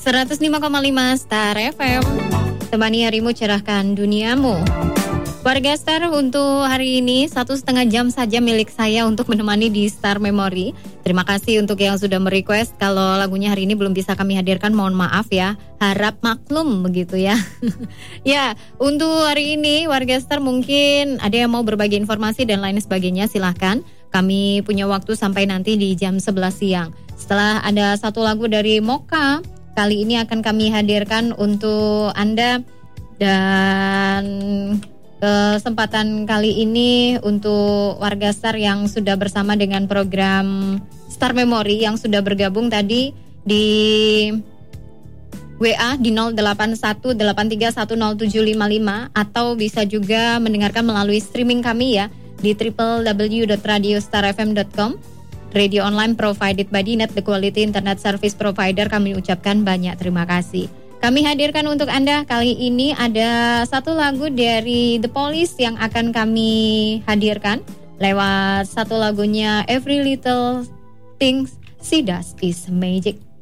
105,5 Star FM. Temani harimu, cerahkan duniamu. Warga Star, untuk hari ini 1,5 jam saja milik saya untuk menemani di Star Memory. Terima kasih untuk yang sudah merequest. Kalau lagunya hari ini belum bisa kami hadirkan, mohon maaf ya. Harap maklum begitu ya. Ya, untuk hari ini warga Star mungkin ada yang mau berbagi informasi dan lain sebagainya, silahkan. Kami punya waktu sampai nanti di jam 11 siang. Setelah ada satu lagu dari Mocha, kali ini akan kami hadirkan untuk Anda. Dan kesempatan kali ini untuk warga Star yang sudah bersama dengan program Star Memory, yang sudah bergabung tadi di WA di 0818310755, atau bisa juga mendengarkan melalui streaming kami ya di www.radiostarfm.com. Radio online provided by Dinet, the quality internet service provider. Kami ucapkan banyak terima kasih. Kami hadirkan untuk Anda kali ini ada satu lagu dari The Police yang akan kami hadirkan lewat satu lagunya Every Little Things She Does Is Magic.